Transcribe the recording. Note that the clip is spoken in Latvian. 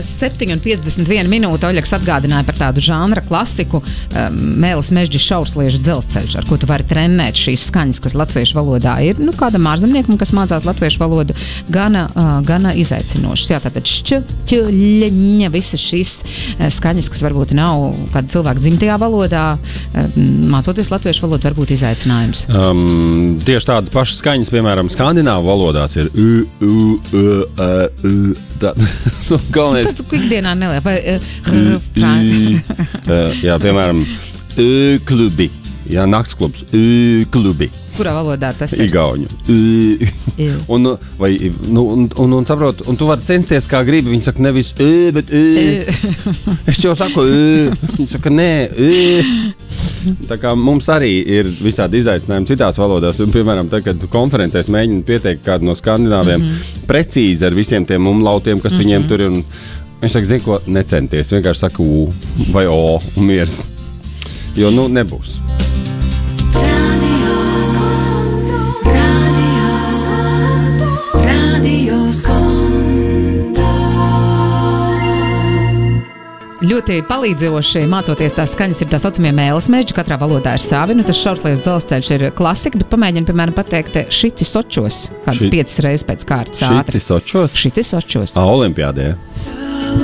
7:51 minūte. Oļegs atgādināja par tādu žanra klasiku Mēlis Mežģis šaursliežu dzelzceļš, ar ko tu vari trenēt šīs skaņas, kas latviešu valodā ir, kādam ārzemniekam, kas mācās latviešu valodu, gana izaicinošas. Jā, tātad šķļņa, visas šīs skaņas, kas varbūt nav kāda cilvēka dzimtajā valodā, mācoties latviešu valodu, var būt izaicinājums. Tieši tādas pašas skaņas, piemēram, skandināvu valodās ir galvenais. Tu ikdienā neliek. Jā, piemēram, klubi. Jā, naktsklubs. Klubi. Kurā valodā tas ir? Igauņu. Un saprot, un tu vari censties kā gribi. Viņi saka nevis bet es jau saku viņi saka nē. Tā kā mums arī ir visādi izaicinājumi citās valodās. Un, piemēram, tad, kad konferencēs mēģina pieteikt kādu no skandināviem precīzi ar visiem tiem umlautiem, kas viņiem tur ir. Un viņš saka, zini ko, necenties. Vienkārši saka U vai O un miers. Jo, nebūs. Ļoti palīdzoši mācoties tās skaņas ir tā saucamie Mēlis Mežģi, katrā valodā ir savi. Tas šaursliežu dzelzceļš ir klasika, bet pamēģini, piemēram, pateikt šici sočos, kādas 5 reizes pēc kārtas ātri. Šici sočos? Šici sočos. Olimpiādē.